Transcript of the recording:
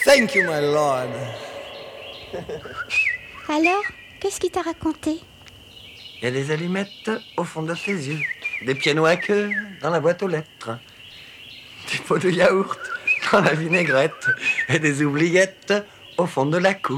Thank you, my lord. Alors, qu'est-ce qu'il t'a raconté? Il y a des allumettes au fond de tes yeux, des pianos à queue dans la boîte aux lettres, des pots de yaourt dans la vinaigrette et des oubliettes au fond de la coupe.